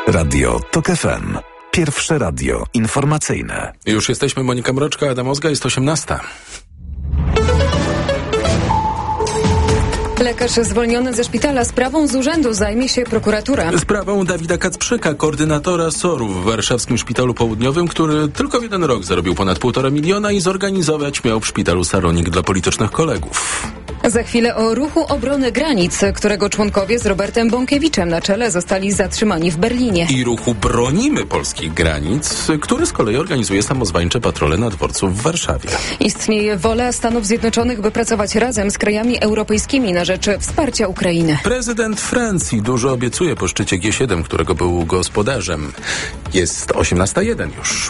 Radio TOK FM. Pierwsze radio informacyjne. Już jesteśmy. Monika Mroczka, Adam Ozga, jest 18. Lekarz zwolniony ze szpitala. Sprawą z urzędu zajmie się prokuratura. Sprawą Dawida Kacprzyka, koordynatora SOR-u w warszawskim Szpitalu Południowym, który tylko w jeden rok zarobił ponad 1,5 miliona i zorganizować miał w szpitalu salonik dla politycznych kolegów. Za chwilę o ruchu obrony granic, którego członkowie z Robertem Bąkiewiczem na czele zostali zatrzymani w Berlinie. I ruchu Bronimy Polskich Granic, który z kolei organizuje samozwańcze patrole na dworcu w Warszawie. Istnieje wola Stanów Zjednoczonych, by pracować razem z krajami europejskimi na rzecz wsparcia Ukrainy. Prezydent Francji dużo obiecuje po szczycie G7, którego był gospodarzem. Jest 18:01 już.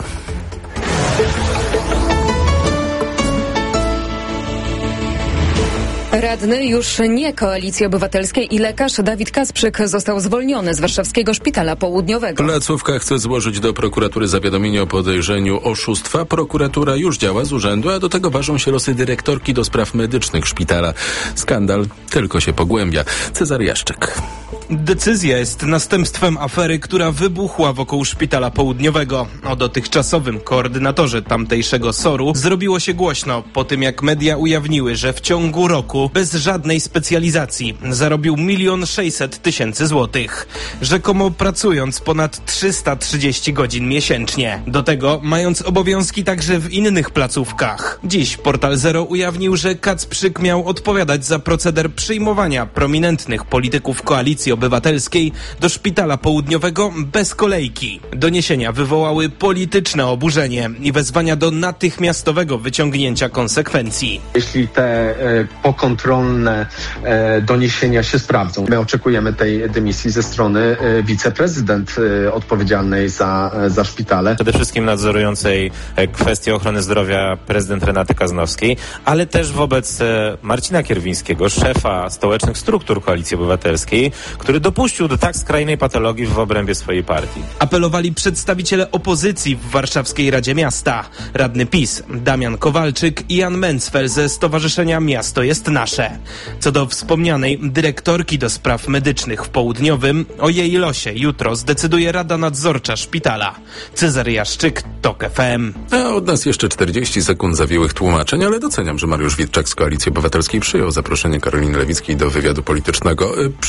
Radny już nie Koalicji Obywatelskiej i lekarz Dawid Kacprzyk został zwolniony z warszawskiego Szpitala Południowego. Placówka chce złożyć do prokuratury zawiadomienie o podejrzeniu oszustwa. Prokuratura już działa z urzędu, a do tego ważą się losy dyrektorki do spraw medycznych szpitala. Skandal tylko się pogłębia. Cezary Jaszczyk. Decyzja jest następstwem afery, która wybuchła wokół Szpitala Południowego. O dotychczasowym koordynatorze tamtejszego SOR-u zrobiło się głośno po tym, jak media ujawniły, że w ciągu roku bez żadnej specjalizacji zarobił 1 600 000 złotych. Rzekomo pracując ponad 330 godzin miesięcznie. Do tego mając obowiązki także w innych placówkach. Dziś Portal Zero ujawnił, że Kacprzyk miał odpowiadać za proceder przyjmowania prominentnych polityków Koalicji Obywatelskiej do Szpitala Południowego bez kolejki. Doniesienia wywołały polityczne oburzenie i wezwania do natychmiastowego wyciągnięcia konsekwencji. Jeśli te pokontrolne doniesienia się sprawdzą, my oczekujemy tej dymisji ze strony wiceprezydent odpowiedzialnej za szpitale. Przede wszystkim nadzorującej kwestie ochrony zdrowia prezydent Renaty Kaznowskiej, ale też wobec Marcina Kierwińskiego, szefa stołecznych struktur Koalicji Obywatelskiej, który dopuścił do tak skrajnej patologii w obrębie swojej partii. Apelowali przedstawiciele opozycji w warszawskiej Radzie Miasta. Radny PiS Damian Kowalczyk i Jan Mencfel ze Stowarzyszenia Miasto jest Nasze. Co do wspomnianej dyrektorki do spraw medycznych w Południowym, o jej losie jutro zdecyduje Rada Nadzorcza Szpitala. Cezary Jaszczyk, TOK FM. A od nas jeszcze 40 sekund zawiłych tłumaczeń, ale doceniam, że Mariusz Witczak z Koalicji Obywatelskiej przyjął zaproszenie Karoliny Lewickiej do wywiadu politycznego.